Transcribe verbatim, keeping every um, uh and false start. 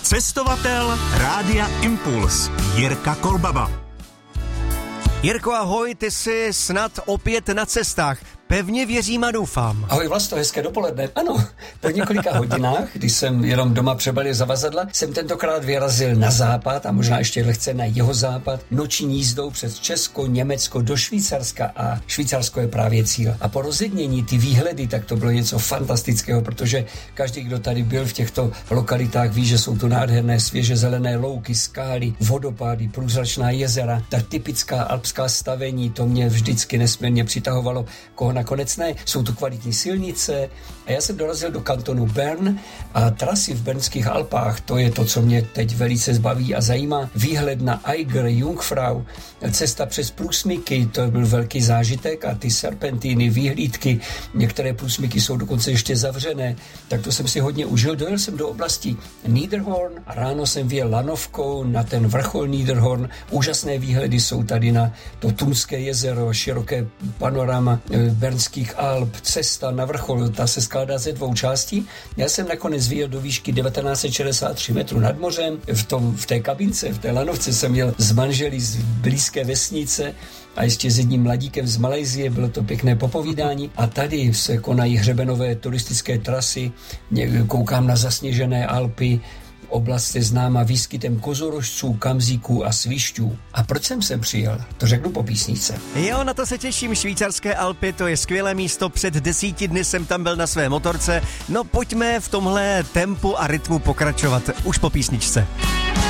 Cestovatel Rádia Impuls Jirka Kolbaba. Jirko, ahoj, ty jsi snad opět na cestách. Pevně věřím a doufám. Ahoj Vlasto, hezké dopoledne. Ano, po několika hodinách, když jsem jenom doma přebalil zavazadla, jsem tentokrát vyrazil na západ a možná ještě lehce na jihozápad, noční jízdou přes Česko, Německo do Švýcarska a Švýcarsko je právě cíl. A po rozednění ty výhledy, tak to bylo něco fantastického, protože každý, kdo tady byl v těchto lokalitách, ví, že jsou to nádherné svěže zelené louky, skály, vodopády, průzračná jezera, ta typická alpská stavení, to mě vždycky nesmírně přitahovalo. Koho nakonec ne, jsou tu kvalitní silnice a já jsem dorazil do kantonu Bern a trasy v bernských Alpách, to je to, co mě teď velice zbaví a zajímá. Výhled na Eiger, Jungfrau, cesta přes průsmyky, to byl velký zážitek a ty serpentíny, výhlídky, některé průsmyky jsou dokonce ještě zavřené, tak to jsem si hodně užil. Dojel jsem do oblasti Niederhorn a ráno jsem vyjel lanovkou na ten vrchol Niederhorn. Úžasné výhledy jsou tady na to Tunské jezero, široké panorama bernských Alp, cesta na vrchol, ta se skládá ze dvou částí. Já jsem nakonec vyjel do výšky devatenáct set šedesát tři metrů nad mořem. V, tom, v té kabince, v té lanovce jsem jel s manželi z blízké vesnice a ještě s jedním mladíkem z Malajsie, bylo to pěkné popovídání. A tady se konají hřebenové turistické trasy, koukám na zasněžené Alpy. Oblast je známa výskytem kozorožců, kamzíků a svišťů. A proč jsem sem přijel? To řeknu po písničce. Jo, na to se těším. Švýcarské Alpy, to je skvělé místo. Před desíti dny jsem tam byl na své motorce. No pojďme v tomhle tempu a rytmu pokračovat už po písničce.